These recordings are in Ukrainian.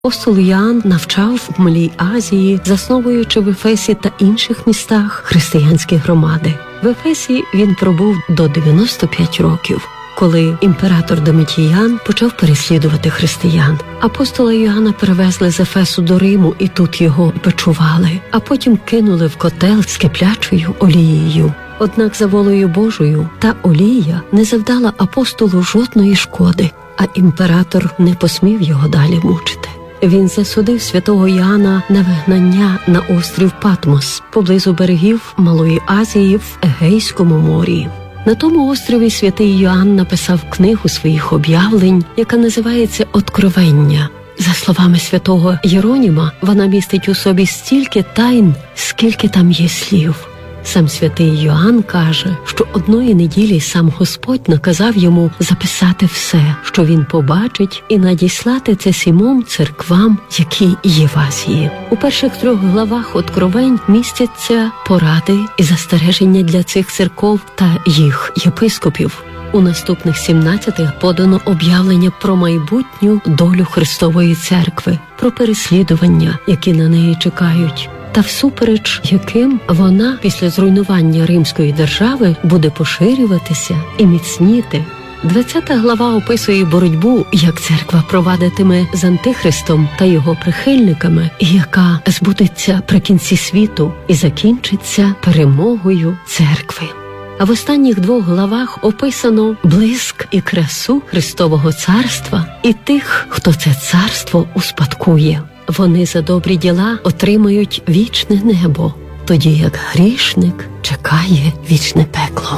Апостол Іоанн навчав в Малій Азії, засновуючи в Ефесі та інших містах християнські громади. В Ефесі він пробув до 95 років, коли імператор Домітіян почав переслідувати християн. Апостола Іоанна перевезли з Ефесу до Риму і тут його бичували, а потім кинули в котел з киплячою олією. Однак за волею Божою та олія не завдала апостолу жодної шкоди, а імператор не посмів його далі мучити. Він засудив святого Іоанна на вигнання на острів Патмос, поблизу берегів Малої Азії в Егейському морі. На тому острові святий Іоанн написав книгу своїх об'явлень, яка називається «Откровення». За словами святого Єроніма, вона містить у собі стільки тайн, скільки там є слів. Сам святий Йоанн каже, що одної неділі сам Господь наказав йому записати все, що він побачить, і надіслати це 7 церквам, які є в Азії. У перших 3 главах Откровень містяться поради і застереження для цих церков та їх єпископів. У наступних 17 подано об'явлення про майбутню долю Христової церкви, про переслідування, які на неї чекають, та всупереч яким вона після зруйнування Римської держави буде поширюватися і міцніти. 20 глава описує боротьбу, як церква провадитиме з Антихристом та його прихильниками, і яка збудеться при кінці світу і закінчиться перемогою церкви. А в останніх 2 главах описано блиск і красу Христового царства і тих, хто це царство успадкує. Вони за добрі діла отримають вічне небо, тоді як грішник чекає вічне пекло.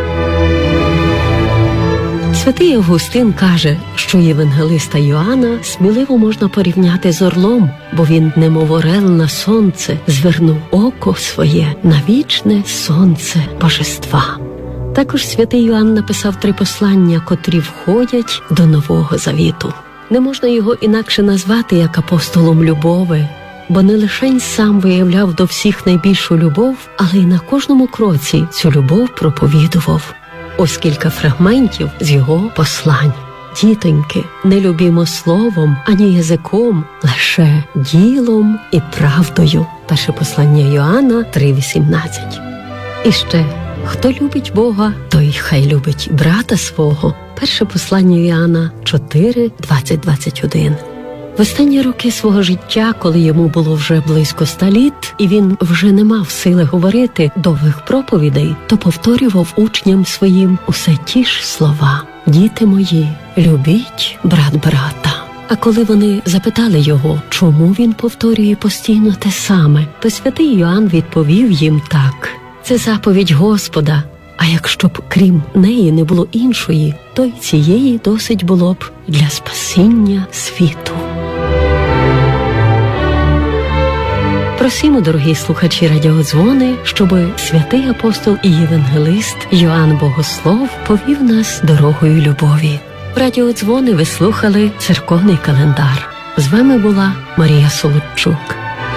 Святий Августин каже, що євангелиста Йоанна сміливо можна порівняти з орлом, бо він, немов орел на сонце, звернув око своє на вічне сонце божества. Також святий Йоанн написав 3 послання, котрі входять до Нового Завіту. Не можна його інакше назвати як апостолом любові, бо не лише сам виявляв до всіх найбільшу любов, але й на кожному кроці цю любов проповідував. Ось кілька фрагментів з його послань. «Дітоньки, не любімо словом, ані язиком, лише ділом і правдою». Перше послання Йоанна 3:18. І ще: «Хто любить Бога, той хай любить брата свого». Перше послання Йоанна 4:20-21. В останні роки свого життя, коли йому було вже близько 100 літ, і він вже не мав сили говорити довгих проповідей, то повторював учням своїм усе ті ж слова: «Діти мої, любіть брат брата». А коли вони запитали його, чому він повторює постійно те саме, то святий Йоанн відповів їм так: «Це заповідь Господа, а якщо б крім неї не було іншої, то й цієї досить було б для спасіння світу». Просимо, дорогі слухачі радіодзвони, щоб святий апостол і євангелист Йоанн Богослов повів нас дорогою любові. Радіодзвони ви слухали церковний календар. З вами була Марія Солодчук.